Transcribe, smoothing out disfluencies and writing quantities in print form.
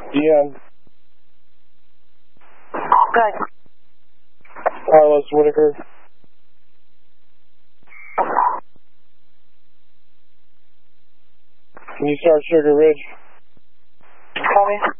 Deanne. Good. Carlos Whitaker. Can you start Sugar Ridge? Copy.